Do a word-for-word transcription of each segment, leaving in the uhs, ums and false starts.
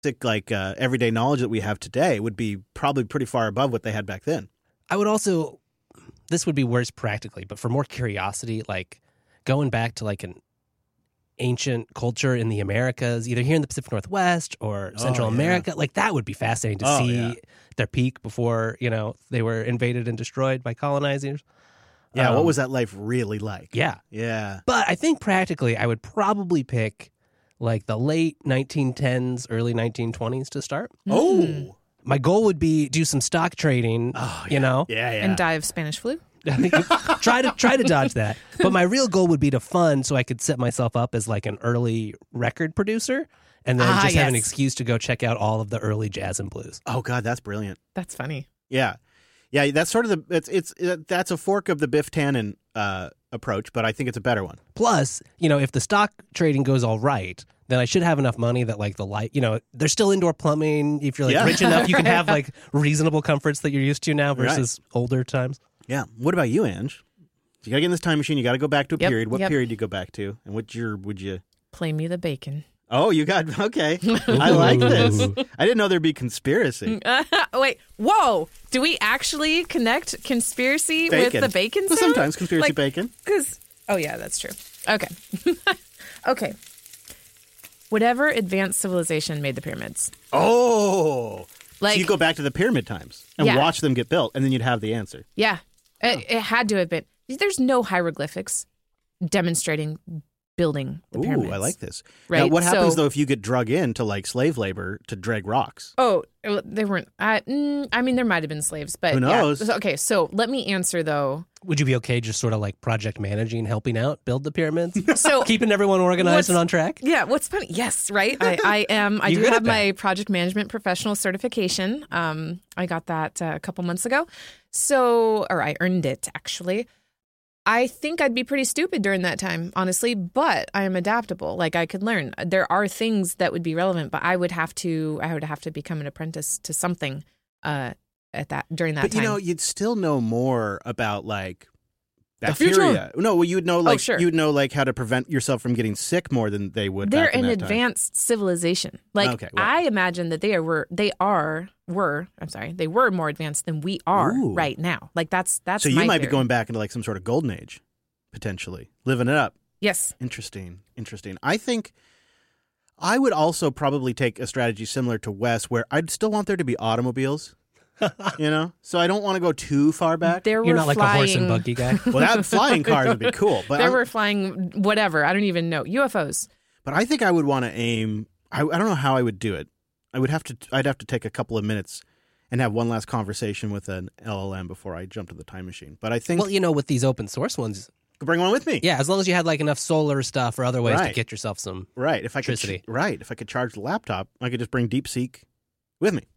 like uh, everyday knowledge that we have today would be probably pretty far above what they had back then. I would also, this would be worse practically, but for more curiosity, like going back to like an ancient culture in the Americas, either here in the Pacific Northwest or Central Oh, yeah. America, like that would be fascinating to Oh, see yeah. their peak before, you know, they were invaded and destroyed by colonizers. Yeah, Um, what was that life really like? Yeah. Yeah. But I think practically I would probably pick like the late nineteen tens, early nineteen twenties to start. Oh. My goal would be do some stock trading, Oh, you know, Yeah, yeah. And die of Spanish flu. try to try to dodge that. But my real goal would be to fund so I could set myself up as like an early record producer and then Ah, just have an yes. excuse to go check out all of the early jazz and blues. Oh, God, that's brilliant. That's funny. Yeah. Yeah, that's sort of the, it's, it's, it, that's a fork of the Biff Tannen uh, approach, but I think it's a better one. Plus, you know, if the stock trading goes all right, then I should have enough money that like the light, you know, there's still indoor plumbing. If you're like Yeah. rich enough, you can have like reasonable comforts that you're used to now versus older times. Yeah. What about you, Ange? You got to get in this time machine. You got to go back to a Yep, period. What yep. period do you go back to? And what year would you? Play me the bacon. Oh, you got, okay. I like this. I didn't know there'd be conspiracy. Wait, whoa. Do we actually connect conspiracy Bacon. with the bacon Well, sound? sometimes conspiracy Like, bacon. Because, oh yeah, that's true. Okay. Okay. Whatever advanced civilization made the pyramids. Oh. Like, so you go back to the pyramid times and Yeah. watch them get built, and then you'd have the answer. yeah, it, it had to have been. There's no hieroglyphics demonstrating building the pyramids. Ooh, I like this. Right, Now, what happens, so- though, if you get drug into, like, slave labor to drag rocks? Oh, they weren't. I, mm, I mean, there might have been slaves, but Who yeah. knows? So- Okay, so let me answer though. Would you be okay just sort of like project managing, helping out, build the pyramids, So keeping everyone organized What's- and on track? Yeah, what's funny? Yes, right. I, I am. I You're do good have at my project management professional certification. Um, I got that uh, a couple months ago. So, or I earned it actually. I think I'd be pretty stupid during that time, honestly, but I am adaptable. Like I could learn. There are things that would be relevant, but I would have to. I would have to become an apprentice to something uh, at that during that But, time. you know, you'd still know more about, like, The future. bacteria. No, well, you would know, like, sure. you would know, like, how to prevent yourself from getting sick more than they would They're back in an that time. advanced civilization. Like Okay, well- I imagine that they are were they are were I'm sorry they were more advanced than we are Ooh. right now. Like that's that's So you my might be theory. going back into, like, some sort of golden age, potentially. Living it up. Yes. Interesting. Interesting. I think I would also probably take a strategy similar to Wes, where I'd still want there to be automobiles, you know? So I don't want to go too far back. There You're were not like flying, a horse and buggy guy. Well, that flying cars would be cool. But There I'm- were flying whatever. I don't even know U F Os. But I think I would want to aim. I, I don't know how I would do it. I would have to. I'd have to take a couple of minutes and have one last conversation with an L L M before I jump to the time machine. But I think Well, you know, with these open source ones, bring one with me. yeah, as long as you had like enough solar stuff or other ways to Right. get yourself some. Right. If I could. Electricity. ch- Right. If I could charge the laptop, I could just bring DeepSeek with me.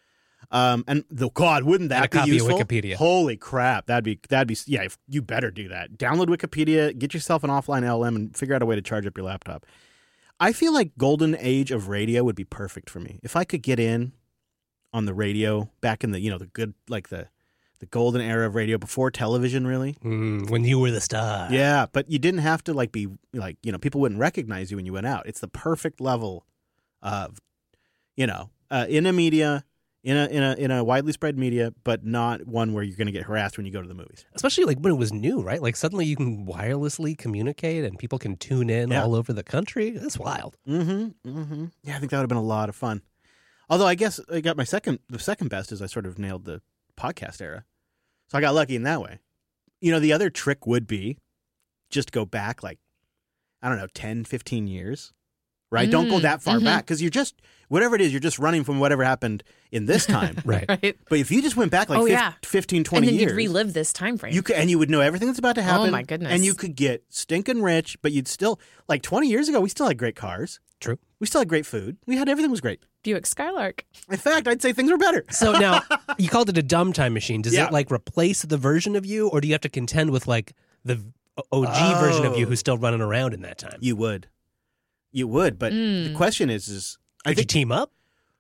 Um. And the God, wouldn't that And a be copy of useful? Wikipedia. Holy crap! That'd be. That'd be. Yeah. If, you better do that. Download Wikipedia. Get yourself an offline L L M and figure out a way to charge up your laptop. I feel like golden age of radio would be perfect for me. If I could get in on the radio back in the, you know, the good, like the the golden era of radio before television, really. Mm, when you were the star. Yeah, but you didn't have to like be like, you know, people wouldn't recognize you when you went out. It's the perfect level of, you know, uh, in a media, in a in a in a widely spread media, but not one where you're going to get harassed when you go to the movies. Especially like when it was new, right? Like suddenly you can wirelessly communicate and people can tune in Yeah. all over the country. That's wild. Mm-hmm. Mm-hmm. Yeah, I think that would have been a lot of fun. Although I guess I got my second, the second best is I sort of nailed the podcast era. So I got lucky in that way. You know, the other trick would be just go back like, I don't know, ten, fifteen years, right? Don't go Mm, that far mhm. back because you're just, whatever it is, you're just running from whatever happened in this time. Right. Right. But if you just went back like Oh, fif- yeah. fifteen, And twenty then years. you'd relive this time frame. You could, and you would know everything that's about to happen. Oh, my goodness. And you could get stinking rich, but you'd still, like twenty years ago, we still had great cars. True. We still had great food. We had, everything was great. Buick Skylark. In fact, I'd say things were better. So now you called it a dumb time machine. Does Yeah. it like replace the version of you, or do you have to contend with like the O G Oh. version of you who's still running around in that time? You would. You would. But the Mm. question is, is I Would you think, team up?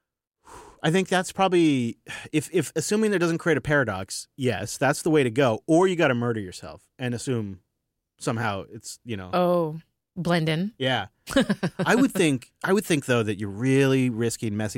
I think that's probably, if, if assuming that doesn't create a paradox, yes, that's the way to go. Or you got to murder yourself and assume somehow it's, you know. Oh. blend in. Yeah. I would think I would think though that you're really risking messing